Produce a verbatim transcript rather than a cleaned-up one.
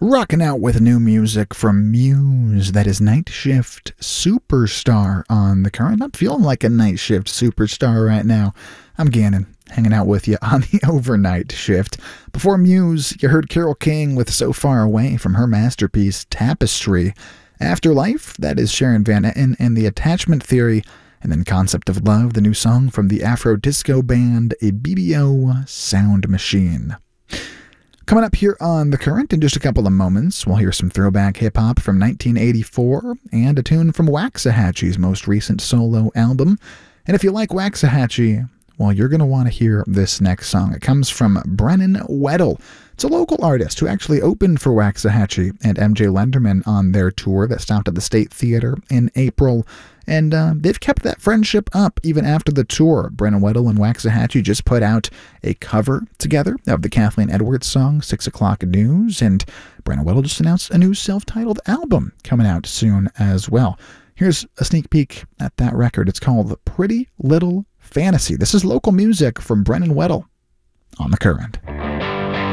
Rocking out with new music from Muse. That is Night Shift Superstar on the current. I'm feeling like a Night Shift Superstar right now. I'm Gannon, hanging out with you on the overnight shift. Before Muse, you heard Carole King with So Far Away from her masterpiece Tapestry. Afterlife, that is Sharon Van Etten and the Attachment Theory. And then Concept of Love, the new song from the Afro disco band A B B O Sound Machine. Coming up here on The Current in just a couple of moments, we'll hear some throwback hip-hop from nineteen eighty-four and a tune from Waxahatchee's most recent solo album. And if you like Waxahatchee, well, you're going to want to hear this next song. It comes from Brennan Weddle. It's a local artist who actually opened for Waxahatchee and M J Lenderman on their tour that stopped at the State Theater in April. And uh, they've kept that friendship up even after the tour. Brennan Weddle and Waxahatchee just put out a cover together of the Kathleen Edwards song, Six O'Clock News. And Brennan Weddle just announced a new self-titled album coming out soon as well. Here's a sneak peek at that record. It's called Pretty Little Fantasy. This is local music from Brennan Weddle on The Current.